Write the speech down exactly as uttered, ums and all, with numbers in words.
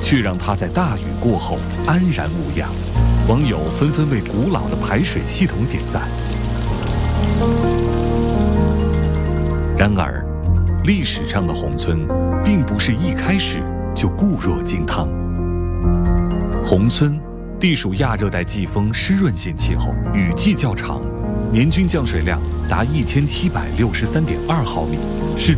却让它在大雨过后安然无恙。网友纷纷为古老的排水系统点赞。然而，历史上的宏村并不是一开始就固若金汤。宏村地属亚热带季风湿润性气候，雨季较长，年均降水量达一千七百六十三点二毫米，是